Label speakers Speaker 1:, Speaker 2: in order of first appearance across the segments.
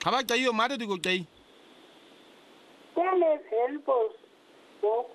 Speaker 1: Kabak tayo mare di ko tay.
Speaker 2: Tennis, handballs, box.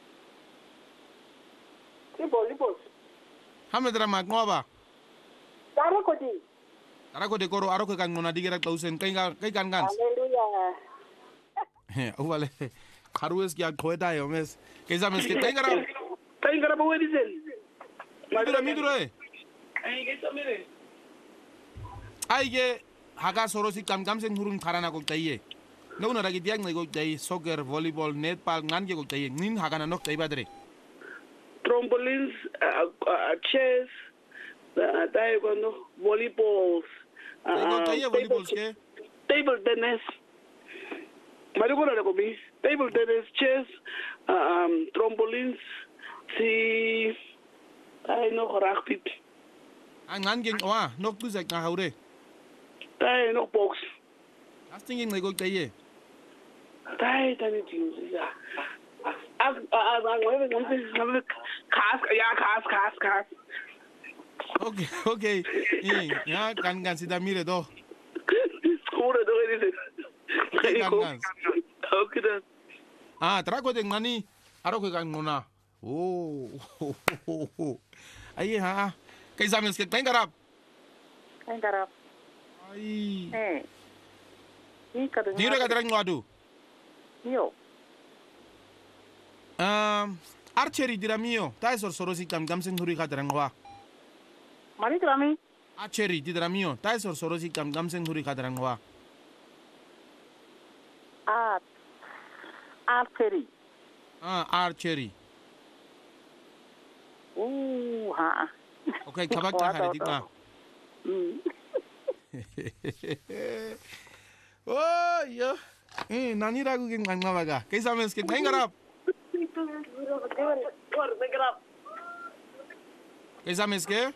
Speaker 2: Volleyball.
Speaker 1: Hamedra magno ba.
Speaker 2: Tara ko di.
Speaker 1: Tara ko de koro aro ko kan nona digira tausen kai kan.
Speaker 2: Hallelujah.
Speaker 1: Ovale. Karues ya koeta yo mes. Kaisa mes ke tay gara.
Speaker 3: Tay gara ba wedi sen.
Speaker 1: Miduro e.
Speaker 3: Ay ke samere.
Speaker 1: Ay ge haga sorosi kam seng hurun karana ko taye. No na ragi diang nego tay soccer, volleyball, netball ngan ge ko taye. Nin haga na nok tay badre.
Speaker 3: Trampolines, chess, taekwondo, volleyballs.
Speaker 1: Volleyballs ke?
Speaker 3: Table tennis. Marikola ko mi. Table tennis, chess, trampolines, si ay no rugby.
Speaker 1: Ngan ge wa nok tu sak na haure.
Speaker 3: Tay no box.
Speaker 1: Asting ge nego taye.
Speaker 3: Tay tani tinga. Khas.
Speaker 1: Okay. Ya kan sida mire do.
Speaker 3: Kure do ini.
Speaker 1: Kan.
Speaker 3: Okay dan.
Speaker 1: Trako de ngani aro ko kan nona. Oh. Ai ha. Kaisa mes ke tengarap. Ai.
Speaker 2: Ni kadang.
Speaker 1: Dire ka terang ngadu.
Speaker 2: Yo.
Speaker 1: Archery dira mio. Tai sorosi kam seng huri ka terang wa.
Speaker 2: Mari kami.
Speaker 1: Archery dira mio. Tai sorosi kam seng huri ka terang wa.
Speaker 2: Archery.
Speaker 1: Archery.
Speaker 2: Ha.
Speaker 1: Okay, kabak ta hari dikna. Oh, yo. Nani ragu ke nganga baga. Kaisa mes ke tengarap. Kaisa mes ke?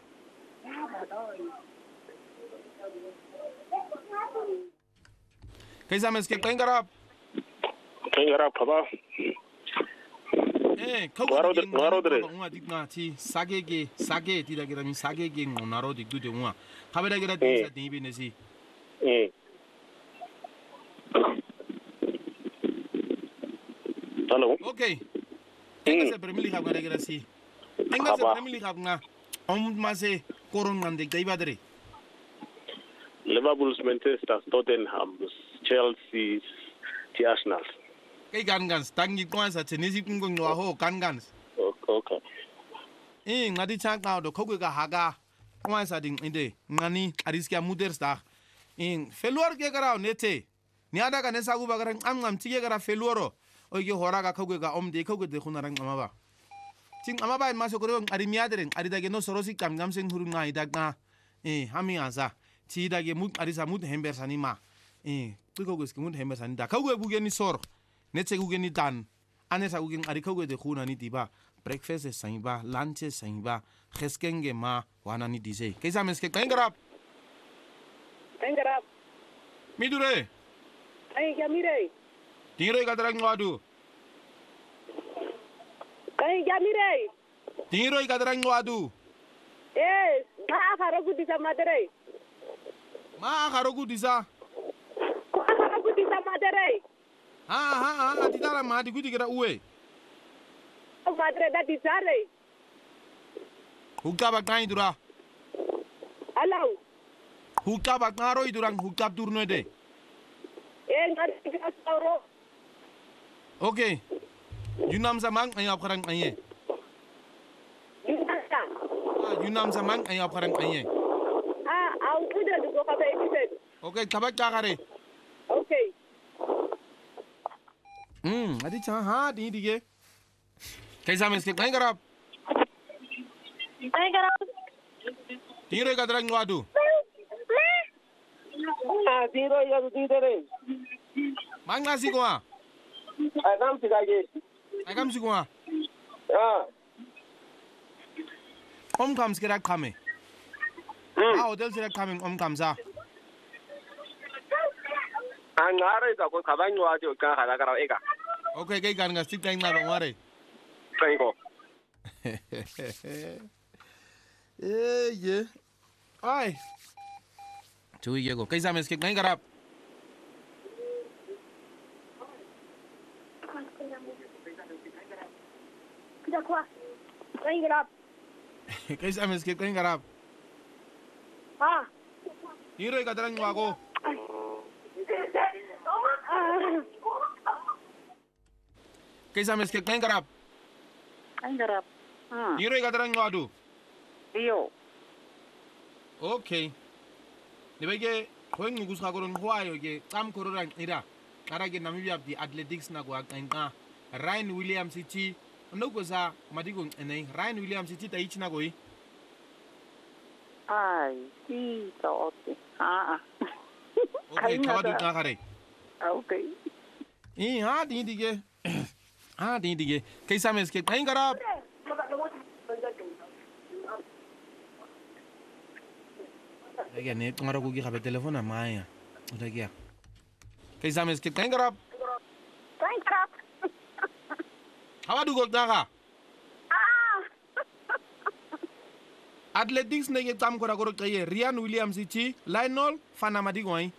Speaker 1: Kaisa mes ke tengarap.
Speaker 4: Tengarap kaba.
Speaker 1: Ngaro dre. Unga dikna ti sage tidak kira mi sage ge ngonaro dikdu de unga. Kabeda kira disa tibi nesi.
Speaker 4: Hello.
Speaker 1: Okay. Enga se permili kap ngare kira si. Enga se permili kap nga. Mase koron ngande kai badre.
Speaker 4: Liverpool's, Manchester, Tottenham, Chelsea, Arsenal.
Speaker 1: Kai gans tangi kwanza tenisi kungo ngwa ho gans.
Speaker 4: Okay.
Speaker 1: Ngadi chaka do kogu ga haga. Kwanza ding inde ngani ariskia mudersta. Feluar ke gara nete. Ni ada ka nesa guba gara ngam tige gara feluoro. Oge horaga kogu ga omde kogu de khunarang amaba. Ting amaba maso koro ari miadren ari dage no sorosi kam seng huru ngai dagna. Hami asa. Ti dage mut arisa mut hembersani ma. Kogu ske mut hembersani da. Kogu buge ni sor. Netse guge ni dan. Anesa guge ari kogu de khuna ni diba. Breakfast saiba, lunch saiba, kheskenge ma wana ni dise. Kaisa meske kangarap. Midure.
Speaker 2: Ay, mire.
Speaker 1: Tingre ka tarang ngadu.
Speaker 2: Mire.
Speaker 1: Tingre ka tarang ngadu.
Speaker 2: Akaro gudisa madere.
Speaker 1: Akaro gudisa
Speaker 2: madere.
Speaker 1: Titara ma di gudi kira uwe.
Speaker 2: Madre da disare.
Speaker 1: Hukka baknai dura.
Speaker 2: Alau.
Speaker 1: Hukka baknaro idurang hukka turno de.
Speaker 2: Ngari kasoro.
Speaker 1: Okay. Yunam samang ayap karang aye. Yunam samang ayap karang aye.
Speaker 2: Au udah dugo kabe episode.
Speaker 1: Okay, kabak kare.
Speaker 2: Okay.
Speaker 1: Adi cha di dige. Kaisa meske kangarap. Tingre ka tarang ngadu.
Speaker 3: Tiro ya didere.
Speaker 1: Mangna si ko Agam si ko Om kam skira kame. Hotel sira kame om kam sa.
Speaker 4: Angare da ko kabanyo ajo ka hala kara ega.
Speaker 1: Okay, kay kan ngastik tayong na ngare.
Speaker 4: Thanko.
Speaker 1: Yeah. Ay. Chui go. Kaisa mes ke ngai garap.
Speaker 2: Kain garap.
Speaker 1: Kaisa mes ke kain garap.
Speaker 2: Ah.
Speaker 1: Hiro ka tarang wago. Kaisa mes ke kain garap.
Speaker 5: Kain garap.
Speaker 1: Hiro ka tarang wadu.
Speaker 5: Iyo.
Speaker 1: Okay. Nebege hoing nugus ka koron huayo ge tam kororang ira. Karage Namibia di athletics na kwa kainka. Ryan Williams City. Ndoko za madigong enay. Ryan Williams City ta ichina goi.
Speaker 5: Ai, si ote.
Speaker 1: Okay, kawadu na kare.
Speaker 5: Okay.
Speaker 1: Di dige. Di dige. Kaisa mes ke kain garap. Lagi ni tungara ko gi kabe telefona maya. Udah kia. Kaisa mes ke kain garap.
Speaker 2: Kain garap.
Speaker 1: Kawadu gol naka. Athletics ne tam kora koro kaye Ryan Williams City Lionel Fanamadi goi.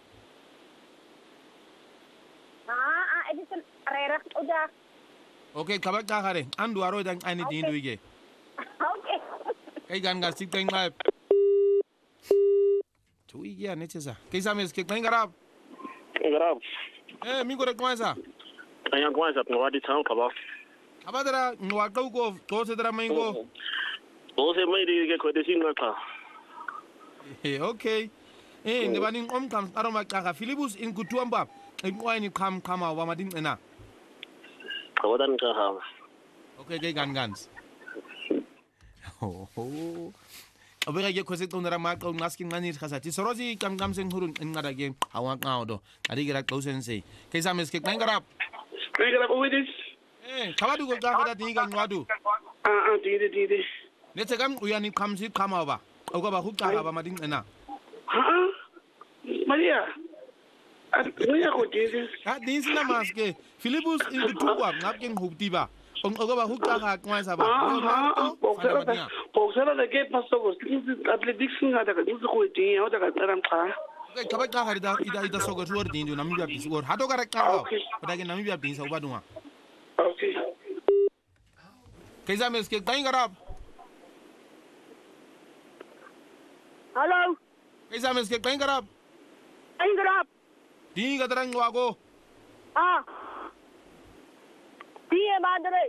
Speaker 2: Edison Herrera udah.
Speaker 1: Okay, kabak ta kare. Andu aro dan ani dindu ige.
Speaker 2: Okay.
Speaker 1: Kai gan gas tik teng live. Tu ige aneche sa. Kaisa mes ke kain garap.
Speaker 3: Garap.
Speaker 1: Mi kore kwaisa.
Speaker 3: Ayang ko sa ngwadi town kaba.
Speaker 1: Abadara ngwa ko to se dara maingo.
Speaker 3: Ose mai di ke ko de singa ka.
Speaker 1: Okay. Ne bani kam aroma ka Philibus in kutuamba. Ngwai ni kama wa madin ena.
Speaker 3: Kawadan ka ha.
Speaker 1: Okay, kai gans. Obera ge koset on rama ko naskin ngani khasati. Sorozi kam seng hurun ngada ge awak ngawdo. Adi gira klausen sei. Kai sames ke kain garap.
Speaker 3: Kain garap uwidis.
Speaker 1: Kawadu ko ga hoda tinga ngwadu.
Speaker 3: Dide.
Speaker 1: Nete kam uyani kamsi kama ba. Oga ba hukka ba madin ena.
Speaker 3: Maria. Maria ko dide.
Speaker 1: Din sina maske. Philibus in kutuwa ngapken hubtiba. Oga ba hukka ka kwaisa ba.
Speaker 3: Boksera de ke paso ko athletics ngada ka dusu ko ti o daga taram kha.
Speaker 1: Okay, kabak ka harida ida sogo ruor dindu Namibia bisor. Hado gara ka. Odage Namibia bin sa ubadunga.
Speaker 3: Okay.
Speaker 1: Kaisa mes ke kain garap.
Speaker 2: Hello.
Speaker 1: Kaisa mes ke kain garap.
Speaker 2: Kain garap.
Speaker 1: Di gatarang wago.
Speaker 2: Diye madre.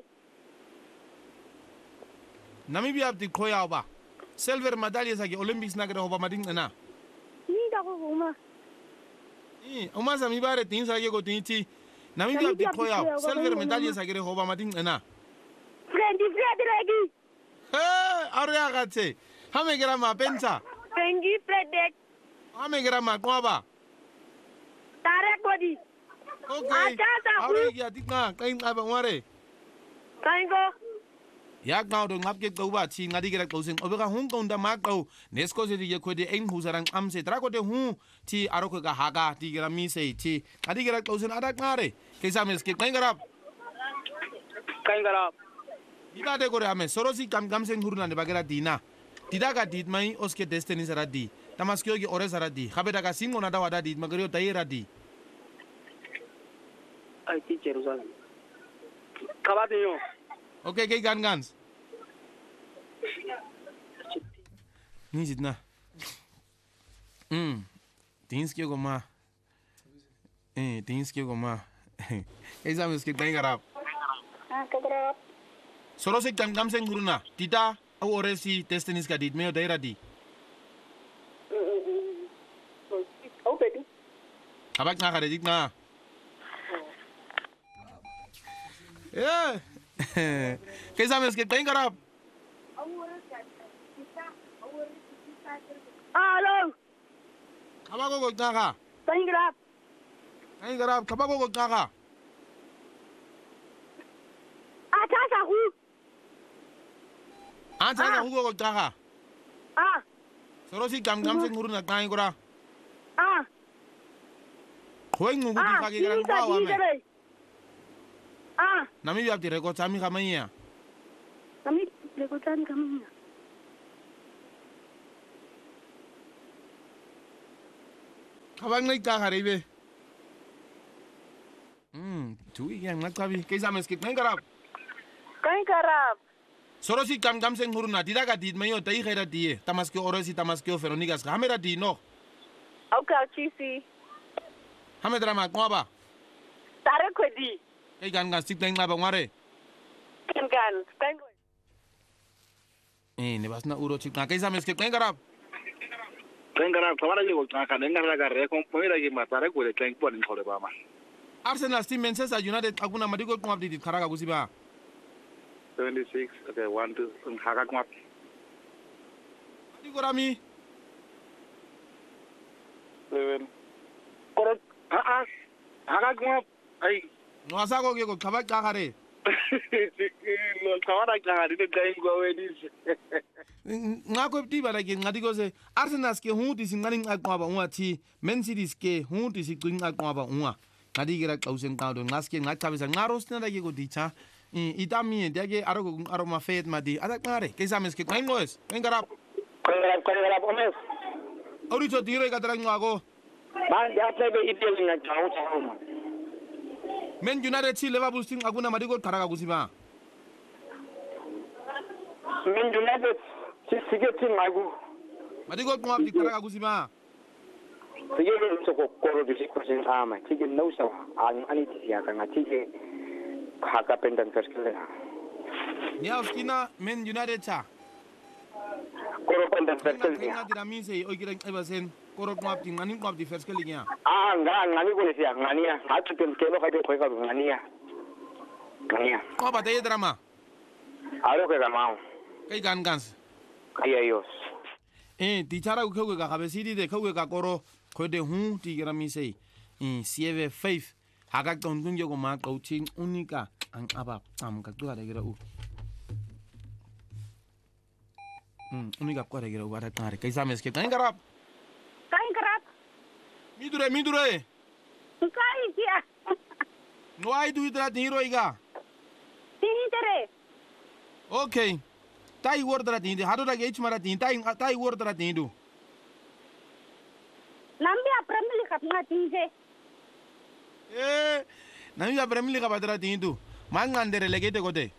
Speaker 1: Namibia di koya ba. Silver medallion sa Olympics na gara hoba mading na.
Speaker 2: Ni da ko uma.
Speaker 1: Uma sa mi bare tin sa go tinti. Namibia di koya. Silver medallion sa gara hoba mading na.
Speaker 2: Freddy.
Speaker 1: Aria gate. Hame gara ma pensa.
Speaker 2: Freddy.
Speaker 1: Hame gara ma kwa ba.
Speaker 2: Tarek body.
Speaker 1: Okay. Aria ya tikna kain aba ware.
Speaker 2: Kain go.
Speaker 1: Yak now do ngap ke go ba chi ngadi gara closing obeka hun ko nda mak go nesko se di ko de en husarang am se tra ko de hu ti aroko ga haga ti gara mi se ti ngadi gara closing ada ngare kaisa mes ke kain garap. Ida de gore ame sorosi kam seng huruna de bagera dina. Tidak ka dit mai oske destiny saradi. Tamaskyo gi ore saradi. Khabe daga singo na da wada dit magario tayera di.
Speaker 3: Ai ti Jerusalem. Kabade yo.
Speaker 1: Okay, kai gans. Ni jitna. Tinski go ma. Tinski go ma. Kaisa mes ke kain garap.
Speaker 2: Kagarap.
Speaker 1: Sorosi kam seng huruna. Tita au ore si destiny ska dit meo tayera di.
Speaker 2: Okay.
Speaker 1: Kabak na kare dit na. Kaisa mes ke kain garap.
Speaker 2: Hello.
Speaker 1: Kabago go naka.
Speaker 2: Kain garap.
Speaker 1: Kain garap kabago go naka.
Speaker 2: Atasa hu.
Speaker 1: Anta hugo go naka. Sorosi kam seng huruna kain gora. Hoing ngugu di kage garang bawa me. Namibia ti rekod sami kamanya.
Speaker 2: Kami rekotan kami.
Speaker 1: Kabang naik ka karibe. Tu yang nak kabi. Kaisa mes ke kain garap.
Speaker 5: Kain garap.
Speaker 1: Sorosi kam seng huruna didaga dit mayo tai khera die tamaske orosi tamaske Veronikas hamera di no.
Speaker 5: Okay, chisi.
Speaker 1: Hamedra ma kwaba.
Speaker 5: Tare kwedi.
Speaker 1: Kai gan sik teng ngaba ngare.
Speaker 5: Kan. Thank
Speaker 1: Ne basna uro chik na kaisa meske teng garap.
Speaker 6: Tengara tawara ye golta ka nengara ga re kon poira ye matare ko le teng pon khore ba ma.
Speaker 1: Arsenal team Manchester United aguna madigo kwab di kharaga gusiba.
Speaker 6: 76 okay 1 2 haga kwap.
Speaker 1: Madigo rami.
Speaker 6: 7 koro haga kwap ai
Speaker 1: No asago ke ko khabak ka khare.
Speaker 6: lo tawara ga ri teng go we dis.
Speaker 1: Ngako ti bala ke ngadigo se Arsenal ke huti singani ngaqwaba ungathi Man City ke huti siqinqa qwaba unga. Ngadigera qawusen qawdo ngaske ngachabisa ngarosna ke ko dicha. Itami ndeke aroko aroma fet madi adakare ke sames ke qengos engarap.
Speaker 6: Kaya omes.
Speaker 1: Aurito tiro ka tarang ngago.
Speaker 6: Man ya plebe itel nga chawo.
Speaker 1: Men United si Liverpool sing aguna madigo kharaga gusiba.
Speaker 6: Men United sige team magu.
Speaker 1: Madigo qwab di kharaga gusiba.
Speaker 6: Sige so ko koro di ko sin ama. Sige no sa ani ya ka sige haka pendan perskele.
Speaker 1: Nia skina Men United cha.
Speaker 6: Koro pendan perskele.
Speaker 1: Kena dirami se ogira ebasen koro qwab di ngani qwab di perskele nya.
Speaker 6: Ngani ko siya ngania. Hatu pen kelo ka de ko ka ngania. Ngania.
Speaker 1: Ko ba de drama.
Speaker 6: Alo ke gamao.
Speaker 1: Kai gans.
Speaker 6: Kaya yos.
Speaker 1: Tichara ku khwe ka kabesidi de khwe ka koro khode hu ti grami sei. CV faith hagak ton kun yogo ma coaching unika ang aba am ka tu ada gira u. Unika ko ada gira u ada tare kaisa mes ke kain garap. Midure.
Speaker 2: Kai kia.
Speaker 1: No ai du itra hero iga.
Speaker 2: Tini tere.
Speaker 1: Okay. Tai word ra tin hado da ge mara tin tai word ra tin du.
Speaker 2: Nambi apramili kapna tinje.
Speaker 1: Nami ya bremli ka badra tin du. Mangandere legete kote.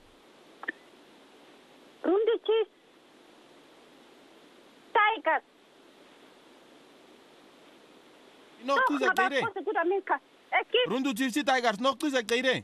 Speaker 2: Rundi chis. Tigers.
Speaker 1: No tu se tere.
Speaker 2: Ekip.
Speaker 1: Rundu chisi Tigers no tu se tere.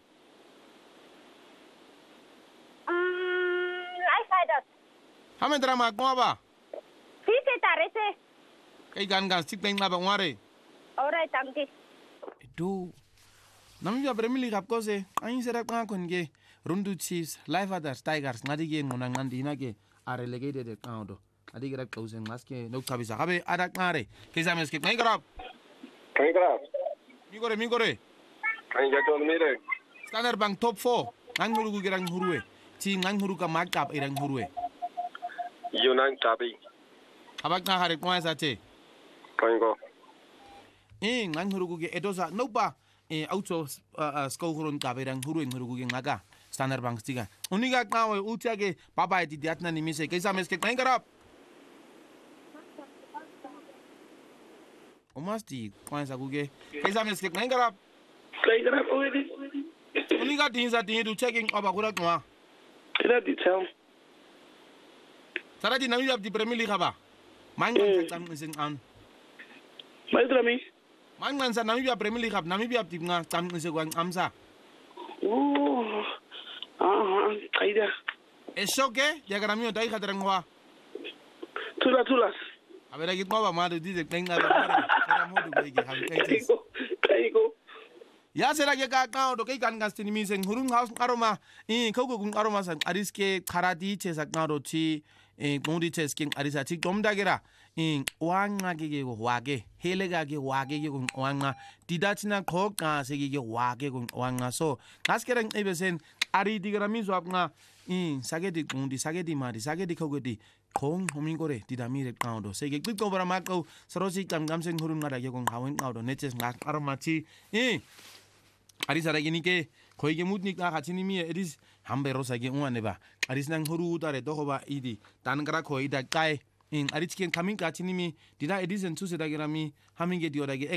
Speaker 1: Hame drama ko ba?
Speaker 2: Sisi tarese.
Speaker 1: Kai gan sik teng na ba ngare.
Speaker 2: Alright, thank you.
Speaker 1: Do. Nami ya bremli kap ko se. Ain sera ka kon ge. Rundu Chiefs, Life Others, Tigers ngadi ge ngona ngandi na ge are relegated account. Adi gira kausen maske no kabisa. Habe ada ngare. Kisa mes ke kai garap.
Speaker 6: Kai garap.
Speaker 1: Mi gore.
Speaker 6: Kai jato mire.
Speaker 1: Standard Bank top 4. Ngang huru gu girang hurue. Ci ngang huru ka magkap irang hurue.
Speaker 4: Yunang Tabi.
Speaker 1: Habak na hari ko sa che.
Speaker 4: Kongo.
Speaker 1: Ngang huru gu ge edosa no ba. Auto sko hurun ka irang hurue huru gu ngaga. Standard Bank stiga. Uniga ka we utiage papa eti diatna ni mise kaisa mes ke kain garap. Omasti ko sa gu ge. Kaisa mes ke kain garap.
Speaker 3: Kai garap already.
Speaker 1: Uniga tin sa tin du checking aba kura kwa.
Speaker 3: Kira di tell.
Speaker 1: Sarati nami ab di Premier League ba? Mangan sa sing an.
Speaker 3: Maidrami.
Speaker 1: Mangan sa nami ab Premier League nami ab di nga tam se gwang amsa.
Speaker 3: Kaida.
Speaker 1: Esoke ya garamio dai khadrangwa.
Speaker 3: Tulas.
Speaker 1: A ver, aquí no ma de dice tenga la modu ge ha
Speaker 3: Kaigo.
Speaker 1: Ya será que ka do kai kan gastini mi seng hurung house aroma kogo gung aroma san ariske kharadi che saknaro chi gondi che skin arisa chi domdagera wanga ge wage helega ge wage ge gung wanga didachina khoka se ge wage gung wanga so gaskerang ebesen ari digrami so apna sagedi gondi sagedi mari sagedi khogedi kong homingore didamire kaudo sege kiko bara mako sarosi kam seng hurung ngara ge gung hawen kaudo neches ngak aroma chi Aris aragini ke koige mutnik na khatini mi edis hambe rosa ge unane ba aris nang huru tare to ba idi tan kra khoi da kai aris ken coming khatini mi dida edis en su se da gerami haminge diora ge